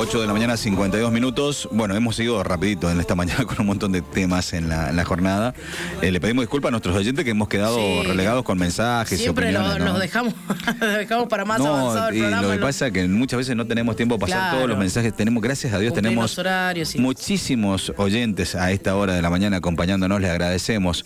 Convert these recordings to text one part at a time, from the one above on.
8 de la mañana, 52 minutos. Bueno, hemos ido rapidito en esta mañana con un montón de temas en la jornada. Le pedimos disculpas a nuestros oyentes que hemos quedado relegados con mensajes siempre y opiniones. Nos dejamos para más avanzado el programa. Lo que pasa es que muchas veces no tenemos tiempo para pasar todos los mensajes. Tenemos, gracias a Dios, tenemos horarios, muchísimos oyentes a esta hora de la mañana acompañándonos. Les agradecemos.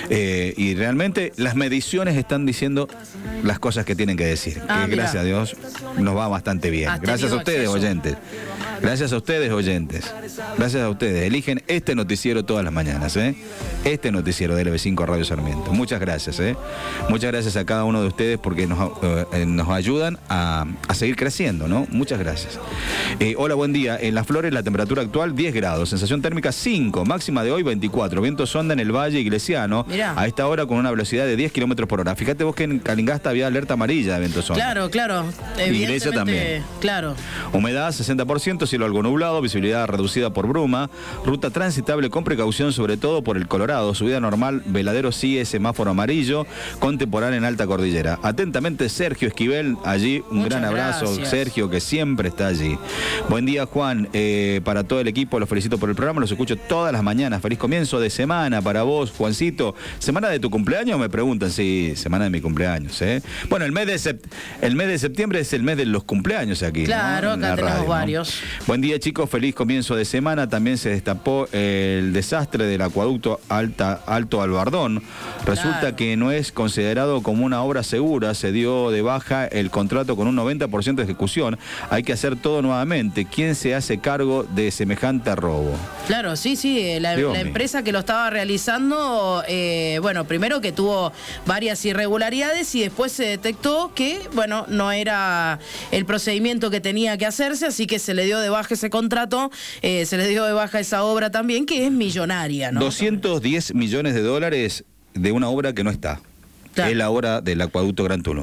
Y realmente las mediciones están diciendo las cosas que tienen que decir. Que gracias a Dios nos va bastante bien. Gracias a ustedes, oyentes. Gracias a ustedes, oyentes. Gracias a ustedes. Eligen este noticiero todas las mañanas, ¿eh? Este noticiero de LB5 Radio Sarmiento. Muchas gracias, ¿eh? Muchas gracias a cada uno de ustedes porque nos ayudan a seguir creciendo, ¿no? Muchas gracias. Hola, buen día. En Las Flores la temperatura actual 10 grados, sensación térmica 5, máxima de hoy 24. Viento sonda en el Valle Iglesiano. Mirá. A esta hora con una velocidad de 10 kilómetros por hora. Fíjate vos que en Calingasta había alerta amarilla de viento sonda. Claro. Iglesia también. Claro. Humedad 60%, cielo algo nublado, visibilidad reducida por bruma, ruta transitable con precaución sobre todo por el Colorado, subida normal, Veladero sigue semáforo amarillo, contemporáneo en alta cordillera. Atentamente Sergio Esquivel, allí un gran abrazo, Sergio, que siempre está allí. Buen día, Juan, para todo el equipo, los felicito por el programa, los escucho todas las mañanas, feliz comienzo de semana para vos, Juancito. ¿Semana de tu cumpleaños? Me preguntan. Sí, semana de mi cumpleaños, ¿eh? Bueno, el mes de septiembre es el mes de los cumpleaños aquí. Claro, ¿no? acá tenemos radio, varios. ¿no? Buen día, chicos, feliz comienzo de semana. También se destapó el desastre del acueducto Alto Albardón. Resulta que no es considerado como una obra segura, se dio de baja el contrato con un 90% de ejecución. Hay que hacer todo nuevamente. ¿Quién se hace cargo de semejante robo? Claro, sí, la empresa que lo estaba realizando, bueno, primero que tuvo varias irregularidades y después se detectó que, bueno, no era el procedimiento que tenía que hacerse, así que se le dio de baja ese contrato, se le dio de baja esa obra también, que es millonaria, ¿no? 210 millones de dólares de una obra que no está. Claro. Es la obra del acueducto Gran Tulum.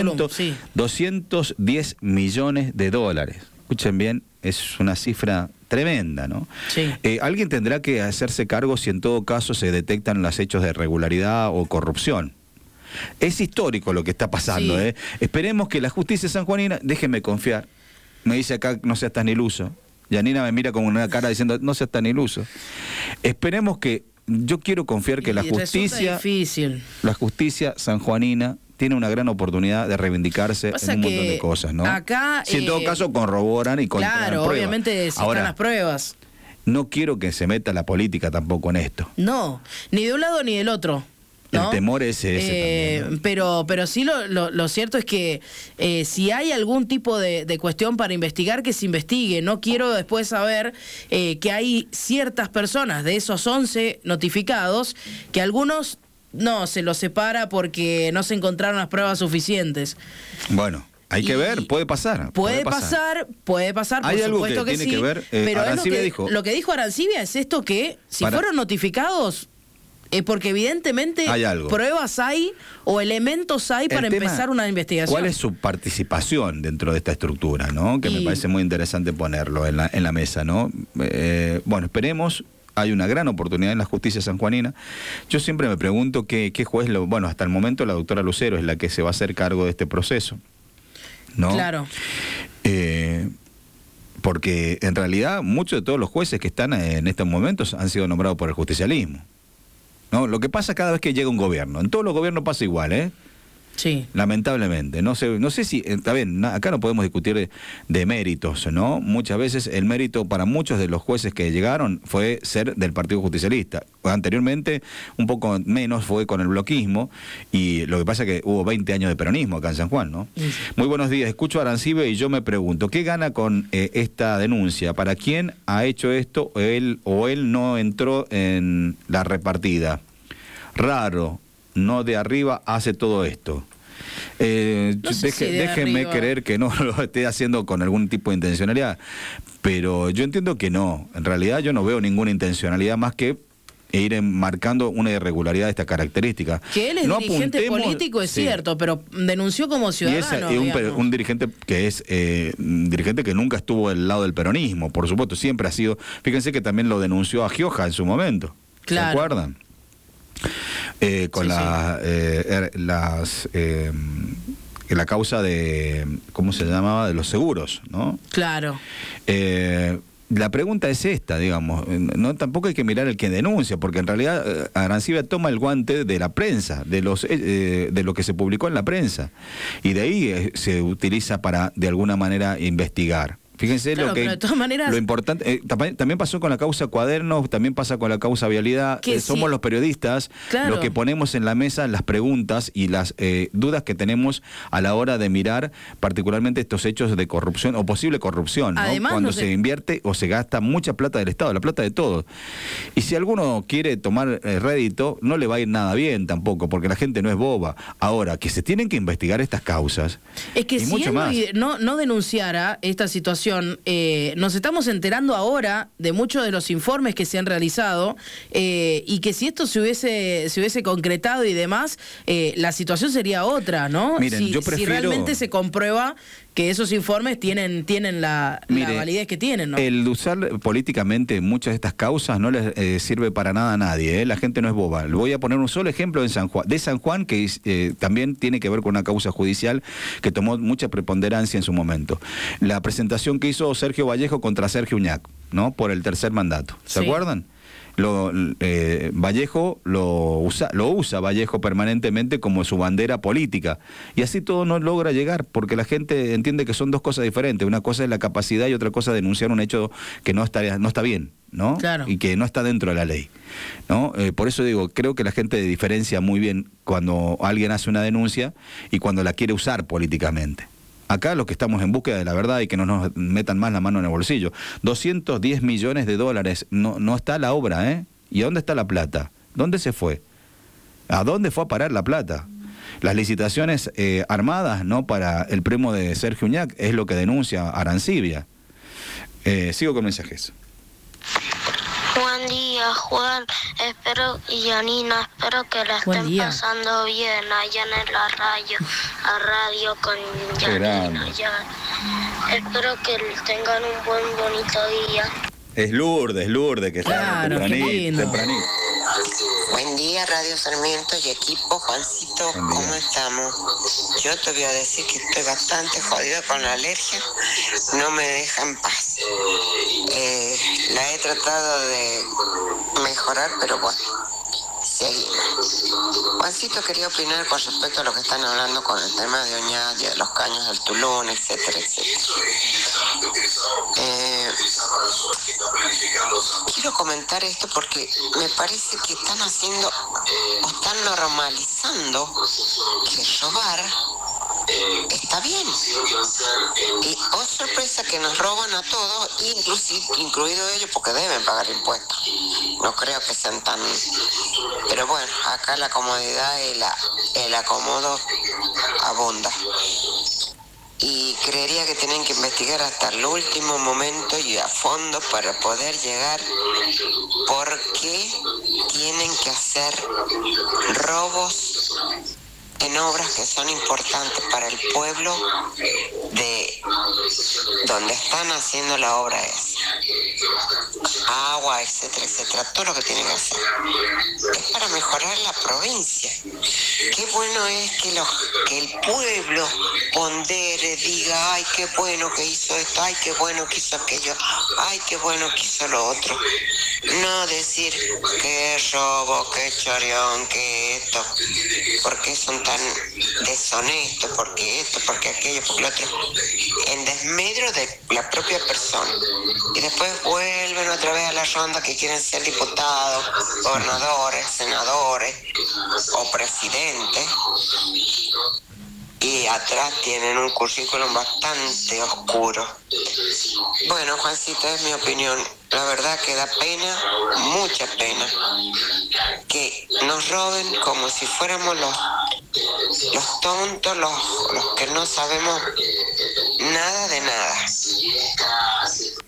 210 millones de dólares. Escuchen bien, es una cifra tremenda, ¿no? Sí. Alguien tendrá que hacerse cargo si en todo caso se detectan los hechos de irregularidad o corrupción. Es histórico lo que está pasando, ¿eh? Esperemos que la justicia sanjuanina, déjenme confiar. Me dice acá, no seas tan iluso. Yanina me mira con una cara diciendo, no seas tan iluso. Esperemos que, yo quiero confiar que la justicia sanjuanina tiene una gran oportunidad de reivindicarse en un montón de cosas, ¿no? Acá, si en todo caso corroboran y contratan claro, pruebas. obviamente si están las pruebas. No quiero que se meta la política tampoco en esto. No, ni de un lado ni del otro. ¿no? El temor es ese también, ¿no? Pero sí lo cierto es que si hay algún tipo de cuestión para investigar, que se investigue. No quiero después saber que hay ciertas personas de esos 11 notificados que algunos no se los separa porque no se encontraron las pruebas suficientes. Bueno, hay que ver, puede pasar. Puede pasar, hay por algo supuesto que tiene sí. que ver, pero Arancibia dijo, lo que dijo Arancibia es esto, que si fueron notificados, porque evidentemente pruebas hay o elementos hay para empezar una investigación. ¿Cuál es su participación dentro de esta estructura, ¿no? Que me parece muy interesante ponerlo en la mesa, ¿no? Bueno, esperemos. Hay una gran oportunidad en la justicia sanjuanina. Yo siempre me pregunto qué juez, bueno, hasta el momento la doctora Lucero es la que se va a hacer cargo de este proceso, ¿no? Claro. Porque en realidad muchos de todos los jueces que están en estos momentos han sido nombrados por el justicialismo, ¿no? Lo que pasa cada vez que llega un gobierno, en todos los gobiernos pasa igual, ¿eh? Sí. Lamentablemente. No sé si, está bien, acá no podemos discutir de méritos, ¿no? Muchas veces el mérito para muchos de los jueces que llegaron fue ser del Partido Justicialista. Anteriormente, un poco menos fue con el bloquismo, y lo que pasa es que hubo 20 años de peronismo acá en San Juan, ¿no? Sí. Muy buenos días, escucho a Arancibia y yo me pregunto, ¿qué gana con esta denuncia? ¿Para quién ha hecho esto él no entró en la repartida? Raro. No de arriba hace todo esto. Déjenme creer que no lo esté haciendo con algún tipo de intencionalidad, pero yo entiendo que no. En realidad yo no veo ninguna intencionalidad más que ir marcando una irregularidad de esta característica. Que él es dirigente político, es cierto, pero denunció como ciudadano. Y un dirigente que es dirigente que nunca estuvo del lado del peronismo, por supuesto, siempre ha sido. Fíjense que también lo denunció a Gioja en su momento. Claro. ¿Se acuerdan? Con la causa de, ¿cómo se llamaba?, de los seguros, ¿no? Claro. La pregunta es esta, digamos, no tampoco hay que mirar el que denuncia, porque en realidad Arancibia toma el guante de la prensa, de lo que se publicó en la prensa, y de ahí se utiliza para, de alguna manera, investigar. Fíjense, claro, de todas maneras, lo importante, también pasó con la causa Cuadernos, también pasa con la causa Vialidad. Somos los periodistas, claro, los que ponemos en la mesa las preguntas y las dudas que tenemos a la hora de mirar particularmente estos hechos de corrupción o posible corrupción, ¿no? Además, cuando se invierte o se gasta mucha plata del Estado, la plata de todos. Y si alguno quiere tomar rédito, no le va a ir nada bien tampoco, porque la gente no es boba. Ahora, que se tienen que investigar estas causas. Es que si él no denunciara esta situación, nos estamos enterando ahora de muchos de los informes que se han realizado, y que si esto se hubiese concretado y demás, la situación sería otra, ¿no? Miren, si realmente se comprueba que esos informes tienen la validez que tienen, ¿no? El usar políticamente muchas de estas causas no les sirve para nada a nadie, ¿eh? La gente no es boba. Le voy a poner un solo ejemplo de San Juan, que también tiene que ver con una causa judicial que tomó mucha preponderancia en su momento. La presentación que hizo Sergio Vallejo contra Sergio Uñac, ¿no?, por el tercer mandato. ¿Se acuerdan? Vallejo lo usa Vallejo permanentemente como su bandera política, y así todo no logra llegar, porque la gente entiende que son dos cosas diferentes. Una cosa es la capacidad y otra cosa es denunciar un hecho que no está bien, ¿no? Claro. Y que no está dentro de la ley, ¿no? Por eso digo, creo que la gente diferencia muy bien cuando alguien hace una denuncia y cuando la quiere usar políticamente. Acá los que estamos en búsqueda de la verdad y que no nos metan más la mano en el bolsillo. 210 millones de dólares, no está la obra, ¿eh? ¿Y dónde está la plata? ¿Dónde se fue? ¿A dónde fue a parar la plata? Las licitaciones armadas, ¿no?, para el premio de Sergio Uñac, es lo que denuncia Arancibia. Sigo con mensajes. Buen día, Juan, y Janina, espero que la estén pasando bien allá en la radio con Janina. Espero que tengan un bonito día. Es Lourdes, que está tempranito. Buen día, Radio Sarmiento y equipo. Juancito, ¿cómo estamos? Yo te voy a decir que estoy bastante jodido con la alergia, no me deja en paz. La he tratado de mejorar, pero bueno, seguimos. Juancito, quería opinar con respecto a lo que están hablando con el tema de Oñate, de los caños del Tulún, etcétera, etcétera. Quiero comentar esto porque me parece que están normalizando que robar está bien. Y sorpresa que nos roban a todos, incluido ellos, porque deben pagar impuestos. No creo que sean tan... Pero bueno, acá la comodidad y el acomodo abunda. Y creería que tienen que investigar hasta el último momento y a fondo para poder llegar por qué tienen que hacer robos en obras que son importantes para el pueblo de donde están haciendo la obra esa. Agua, etcétera, etcétera, todo lo que tienen que hacer. Es para mejorar la provincia. Qué bueno es que el pueblo pondere, diga, ay, qué bueno que hizo esto, ay, qué bueno que hizo aquello, ay, qué bueno que hizo lo otro. No decir que robo, que choreón, que esto, porque son tan deshonestos, porque esto, porque aquello, porque lo otro, en desmedro de la propia persona. Y después vuelven otra vez a la ronda que quieren ser diputados, gobernadores, senadores o presidentes. Y atrás tienen un currículum bastante oscuro. Bueno, Juancito, es mi opinión. La verdad que da pena, mucha pena, que nos roben como si fuéramos los tontos, los que no sabemos nada de nada.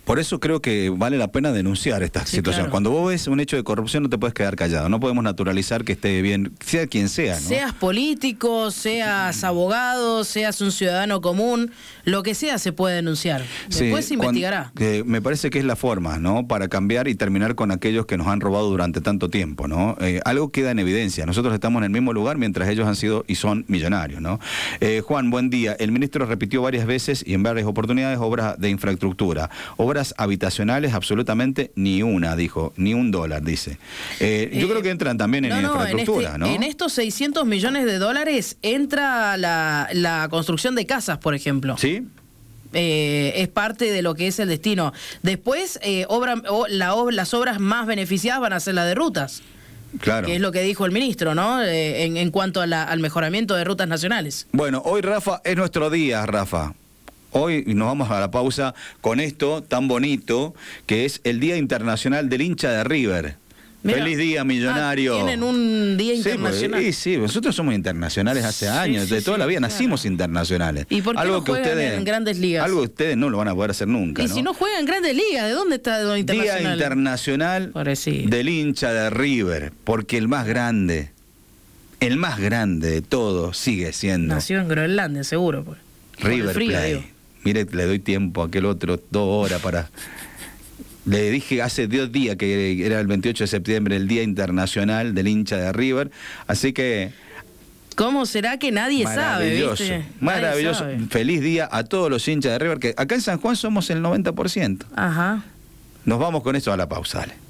Por eso creo que vale la pena denunciar esta situación. Claro. Cuando vos ves un hecho de corrupción no te puedes quedar callado. No podemos naturalizar que esté bien, sea quien sea, ¿no? Seas político, seas abogado, seas un ciudadano común, lo que sea se puede denunciar. Después se investigará. Me parece que es la forma, ¿no? Para cambiar y terminar con aquellos que nos han robado durante tanto tiempo, ¿no? Algo queda en evidencia. Nosotros estamos en el mismo lugar mientras ellos han sido y son millonarios, ¿no? Juan, buen día. El ministro repitió varias veces y en varias oportunidades obras de infraestructura. Obras habitacionales absolutamente ni una, dijo, ni $1, dice. Yo creo que entran también en infraestructura, ¿no? En estos 600 millones de dólares entra la construcción de casas, por ejemplo. ¿Sí? Es parte de lo que es el destino. Después, las obras más beneficiadas van a ser las de rutas. Claro. Que es lo que dijo el ministro, ¿no? En cuanto al mejoramiento de rutas nacionales. Bueno, hoy, Rafa, es nuestro día, Rafa. Hoy nos vamos a la pausa con esto tan bonito que es el Día Internacional del Hincha de River. Mira, feliz día, millonario. Tienen un día internacional. Sí, nosotros somos internacionales hace años, de toda la vida nacimos internacionales. ¿Y por qué no juegan en grandes ligas? Algo que ustedes no lo van a poder hacer nunca, ¿no? Y si no juegan en grandes ligas, ¿de dónde está lo internacional? Día Internacional del Hincha de River, porque el más grande de todos sigue siendo... Nació en Groenlandia, seguro. Pues. River Plate. Mire, le doy tiempo a aquel otro 2 horas para... Le dije hace 2 días que era el 28 de septiembre, el Día Internacional del Hincha de River. Así que... ¿Cómo será que nadie sabe, viste? Maravilloso. Nadie sabe. Feliz día a todos los hinchas de River, que acá en San Juan somos el 90%. Ajá. Nos vamos con esto a la pausa, dale.